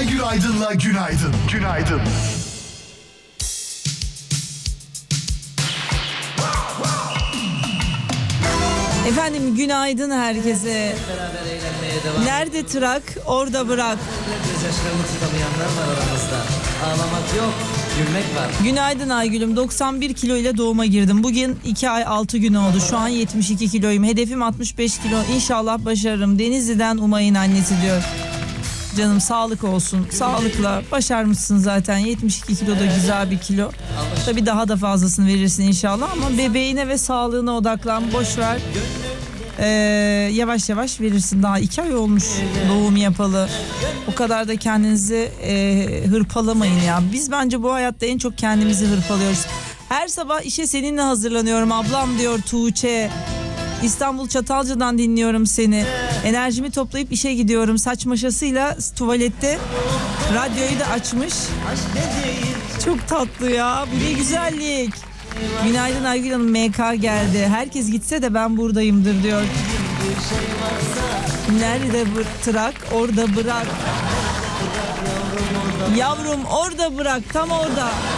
Aygül Aydın'la Günaydın. Günaydın. Efendim günaydın herkese. Nerede trak orada bırak. Gözyaşlarını tutamayanlar var aramızda. Ağlamak yok, gülmek var. Günaydın Aygül'üm. 91 kilo ile doğuma girdim. Bugün 2 ay 6 gün oldu. Şu an 72 kiloyum. Hedefim 65 kilo. İnşallah başarırım. Denizli'den Umay'ın annesi diyor. Canım sağlık olsun. Sağlıkla başarmışsın zaten. 72 kilo da güzel bir kilo. Tabii daha da fazlasını verirsin inşallah ama bebeğine ve sağlığına odaklan. Boş ver. Yavaş yavaş verirsin. Daha 2 ay olmuş doğum yapalı. O kadar da kendinizi hırpalamayın ya. Biz bence bu hayatta en çok kendimizi hırpalıyoruz. Her sabah işe seninle hazırlanıyorum ablam diyor Tuğçe. İstanbul Çatalca'dan dinliyorum seni. Enerjimi toplayıp işe gidiyorum. Saç maşasıyla tuvalette radyoyu da açmış. Çok tatlı ya. Bu ne güzellik. Günaydın Aygül Hanım, MK geldi. Herkes gitse de ben buradayımdır diyor. Nerede bu trak orada bırak. Yavrum orada bırak, tam orada.